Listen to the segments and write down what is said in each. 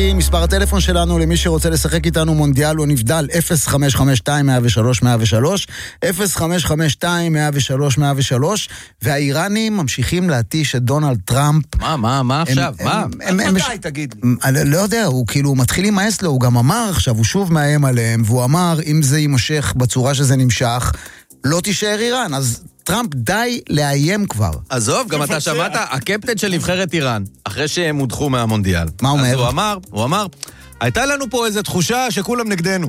מספר הטלפון שלנו למי שרוצה לשחק איתנו מונדיאל או נבדל 0552-103-103 0552-103-103 והאיראנים ממשיכים להתיש את דונלד טראמפ. מה עכשיו? מה? מתי תגיד לי? לא יודע, הוא כאילו מתחיל להימאס לו, הוא גם אמר עכשיו, הוא שוב מאיים עליהם, והוא אמר אם זה יימשך בצורה שזה נמשך לא תישאר איראן, אז טראמפ די לאיים כבר. עזוב, גם אתה שמעת, הקפטן של נבחרת איראן, אחרי שהם הודחו מהמונדיאל. מה הוא אומר? אז הוא אמר, הייתה לנו פה איזו תחושה שכולם נגדנו.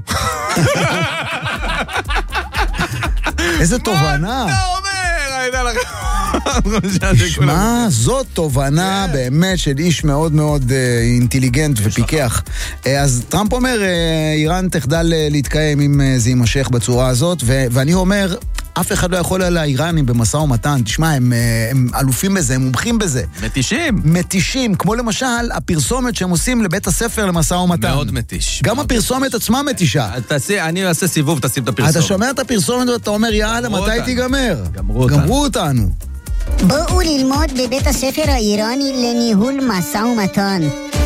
איזה תובנה. מה אתה אומר? הייתה לך... שמע, זאת תובנה באמת של איש מאוד מאוד אינטליגנט ופיקח. אז טראמפ אומר, איראן תחדל להתקיים אם זה יימשך בצורה הזאת, ואני אומר, אף אחד לא יכול על האיראנים במשא ומתן. תשמע, הם אלופים בזה, הם מומחים בזה. מתישים, כמו למשל הפרסומת שהם עושים לבית הספר למשא ומתן. מאוד מתיש. גם הפרסומת עצמה מתישה. אני אעשה סיבוב, תשים את הפרסומת. אתה שומע את הפרסומת ואתה אומר, יאללה, מתי תיגמר? גמרו אותנו. בואו ללמוד בבית הספר האיראני לניהול משא ומתן.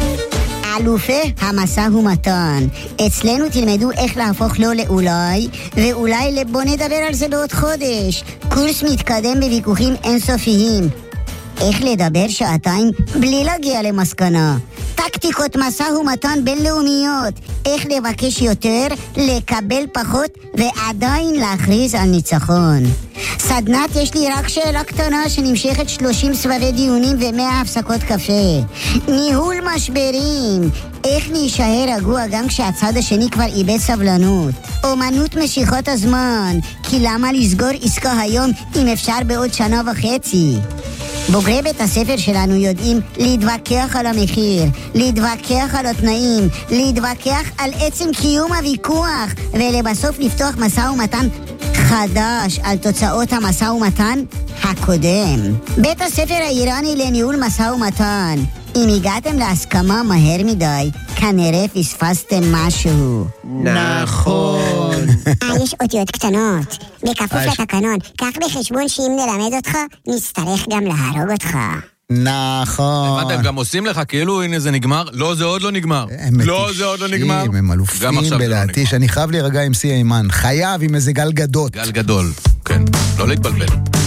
אלופי המשא ומתן. אצלנו תלמדו איך להפוך לא לאולי, ואולי בוא נדבר על זה בעוד חודש. קורס מתקדם בוויכוחים אינסופיים. איך לדבר שעתיים בלי להגיע למסקנה. טקטיקות משא ומתן בינלאומיות. איך לבקש יותר, לקבל פחות, ועדיין להכריז על ניצחון. סדנת יש לי רק שאלה קטנה שנמשכת 30 סבבי דיונים ו100 הפסקות קפה. ניהול משברים. איך להישאר רגוע גם כשהצד השני כבר איבד סבלנות. אומנות משיכות הזמן. כי למה לסגור עסקה היום אם אפשר בעוד שנה וחצי? בוגרי בית הספר שלנו יודעים להתווכח על המחיר, להתווכח על התנאים, להתווכח על עצם קיום הוויכוח, ולבסוף לפתוח משא ומתן חדש על תוצאות המשא ומתן הקודם. בית הספר האיראני לניהול משא ומתן. אם הגעתם להסכמה מהר מדי, כנראה פספסתם משהו. נכון. יש אותיות קטנות. בכפוף לתקנון. קח בחשבון שאם נלמד אותך, נצטרך גם להרוג אותך. נכון. הם גם עושים לך כאילו, הנה זה נגמר. לא, זה עוד לא נגמר. לא, זה עוד לא נגמר. הם אלופים בלהתיש. אני חייב להירגע עם סי אימן. חייב עם איזה גל גדות. גל גדול, כן. לא להתבלבל.